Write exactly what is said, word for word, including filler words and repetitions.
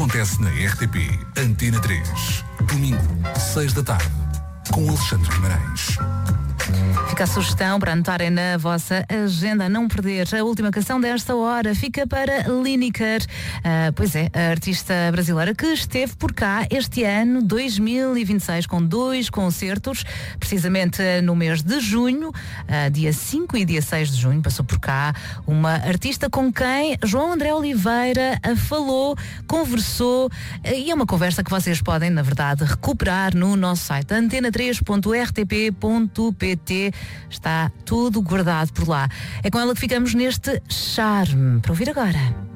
acontece na R T P Antena três. Domingo, seis da tarde, com Alexandre Guimarães. Fica a sugestão para anotarem na vossa agenda, a não perder. A última canção desta hora fica para Lineker. Uh, pois é, a artista brasileira que esteve por cá este ano, dois mil e vinte e seis, com dois concertos, precisamente no mês de junho, uh, dia cinco e dia seis de junho, passou por cá uma artista com quem João André Oliveira falou, conversou, uh, e é uma conversa que vocês podem, na verdade, recuperar no nosso site antena três ponto r t p ponto p t. Está tudo guardado por lá. É com ela que ficamos neste charme. Para ouvir agora.